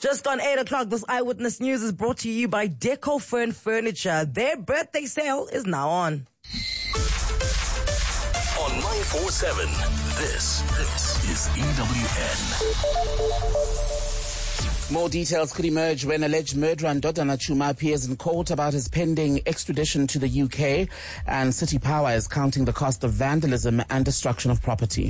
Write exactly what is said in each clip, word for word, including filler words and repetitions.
Just on eight o'clock, this Eyewitness News is brought to you by Deco Fern Furniture. Their birthday sale is now on. On nine four seven, this, this is E W N. More details could emerge when alleged murderer Ndodana Chuma appears in court about his pending extradition to the U K, and City Power is counting the cost of vandalism and destruction of property.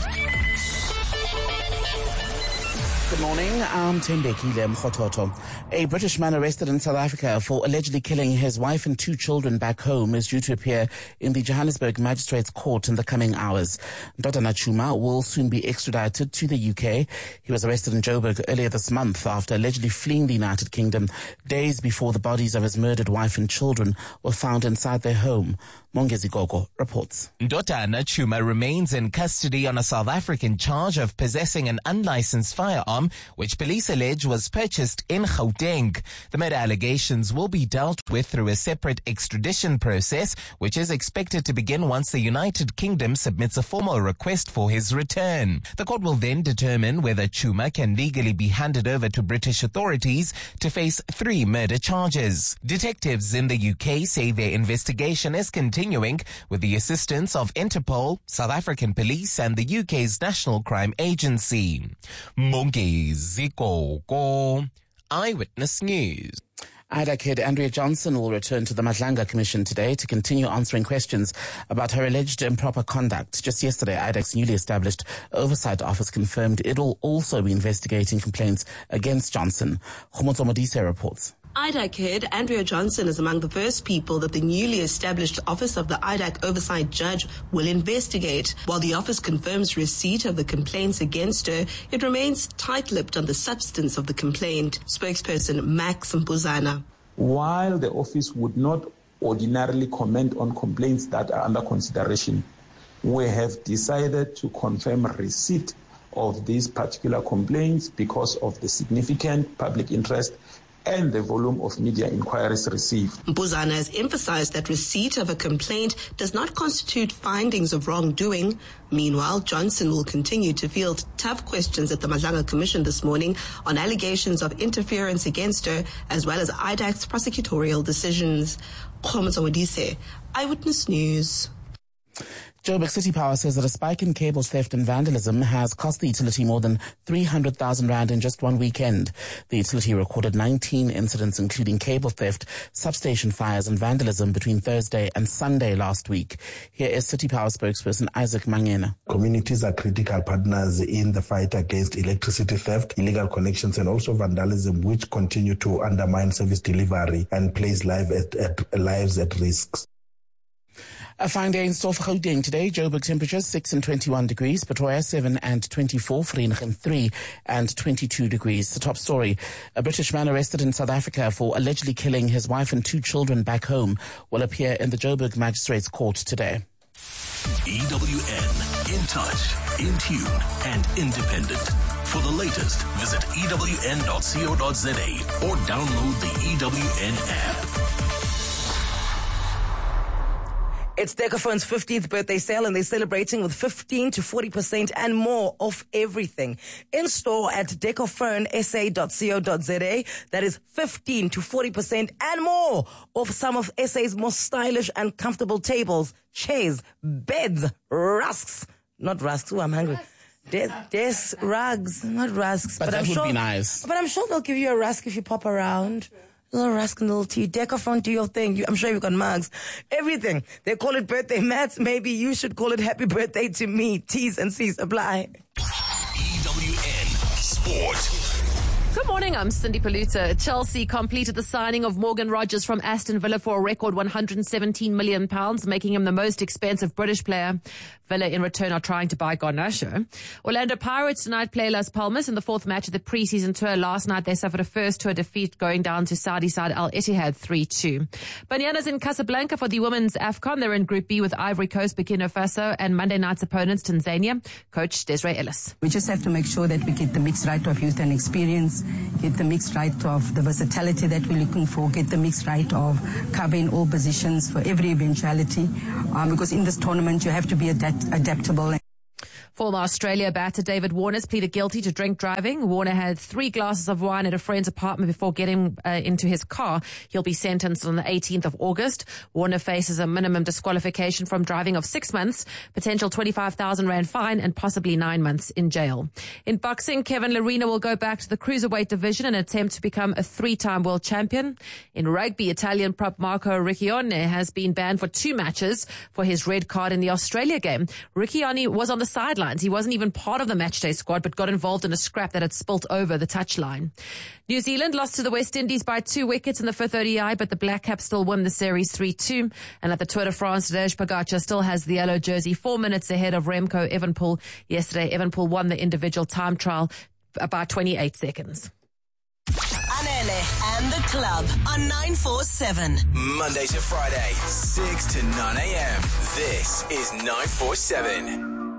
Good morning, I'm Tembekile Mkhototo. A British man arrested in South Africa for allegedly killing his wife and two children back home is due to appear in the Johannesburg Magistrates Court in the coming hours. Ndodana Chuma will soon be extradited to the U K. He was arrested in Joburg earlier this month after allegedly fleeing the United Kingdom days before the bodies of his murdered wife and children were found inside their home. Mongezi Gogo reports. Ndodana Chuma remains in custody on a South African charge of possessing an unlicensed firearm, which police allege was purchased in Gauteng. The murder allegations will be dealt with through a separate extradition process, which is expected to begin once the United Kingdom submits a formal request for his return. The court will then determine whether Chuma can legally be handed over to British authorities to face three murder charges. Detectives in the U K say their investigation is continuing with the assistance of Interpol, South African Police and the U K's National Crime Agency. Mongezi Gogo, Eyewitness News. I D A C head Andrea Johnson will return to the Madlanga Commission today to continue answering questions about her alleged improper conduct. Just yesterday, I D A C's newly established Oversight Office confirmed it will also be investigating complaints against Johnson. Khomotso Modise reports. I D A C head Andrea Johnson is among the first people that the newly established Office of the I D A C Oversight Judge will investigate. While the office confirms receipt of the complaints against her, it remains tight-lipped on the substance of the complaint. Spokesperson Max Mpuzana. While the office would not ordinarily comment on complaints that are under consideration, we have decided to confirm receipt of these particular complaints because of the significant public interest and the volume of media inquiries received. Mpuzana has emphasized that receipt of a complaint does not constitute findings of wrongdoing. Meanwhile, Johnson will continue to field tough questions at the Madlanga Commission this morning on allegations of interference against her, as well as I D A C's prosecutorial decisions. Khomotso Modise, Eyewitness News. Joburg City Power says that a spike in cable theft and vandalism has cost the utility more than three hundred thousand rand in just one weekend. The utility recorded nineteen incidents, including cable theft, substation fires and vandalism between Thursday and Sunday last week. Here is City Power spokesperson Isaac Mangena. Communities are critical partners in the fight against electricity theft, illegal connections and also vandalism, which continue to undermine service delivery and place life at, at, lives at risk. A fine day in store for Gauteng today. Joburg temperatures six and twenty-one degrees. Pretoria seven and twenty-four. Vereeniging three and twenty-two degrees. The top story. A British man arrested in South Africa for allegedly killing his wife and two children back home will appear in the Joburg Magistrates Court today. E W N. In touch, in tune and independent. For the latest, visit E W N dot co dot za or download the E W N app. It's Decofone's fifteenth birthday sale, and they're celebrating with fifteen to forty percent and more off everything. In store at decofone s a dot co dot za. That is fifteen to forty percent and more off some of S A's most stylish and comfortable tables, chairs, beds, rusks. Not rusks. Oh, I'm hungry. Des, des rugs, not rusks. But, but that I'm would sure, be nice. But I'm sure they'll give you a rusk if you pop around. A little rusk and a little tea. Decafront, do your thing. You, I'm sure you've got mugs. Everything. They call it birthday mats. Maybe you should call it happy birthday to me. T's and C's apply. E W N Sport. Good morning, I'm Cindy Paluta. Chelsea completed the signing of Morgan Rogers from Aston Villa for a record one hundred seventeen million pounds, making him the most expensive British player. Villa, in return, are trying to buy Garnacho. Orlando Pirates tonight play Las Palmas in the fourth match of the pre-season tour. Last night, they suffered a first tour defeat going down to Saudi side Al Ittihad three two. Bananas in Casablanca for the women's AFCON. They're in Group B with Ivory Coast, Burkina Faso, and Monday night's opponents, Tanzania. Coach Desiree Ellis. We just have to make sure that we get the mix right of youth and experience, get the mix right of the versatility that we're looking for, get the mix right of covering all positions for every eventuality, um, because in this tournament you have to be adapt- adaptable. Former Australia batter David Warner has pleaded guilty to drink driving. Warner had three glasses of wine at a friend's apartment before getting uh, into his car. He'll be sentenced on the eighteenth of August. Warner faces a minimum disqualification from driving of six months, potential twenty-five thousand rand fine, and possibly nine months in jail. In boxing, Kevin Lerena will go back to the cruiserweight division in an attempt to become a three-time world champion. In rugby, Italian prop Marco Riccione has been banned for two matches for his red card in the Australia game. Riccione was on the sidelines. He wasn't even part of the matchday squad, but got involved in a scrap that had spilt over the touchline. New Zealand lost to the West Indies by two wickets in the fifth O D I, but the Black Caps still won the series three two. And at the Tour de France, Tadej Pogacar still has the yellow jersey, four minutes ahead of Remco Evenepoel. Yesterday, Evenepoel won the individual time trial by twenty-eight seconds. Anele and the Club on nine four seven. Monday to Friday, six to nine a.m. This is nine four seven.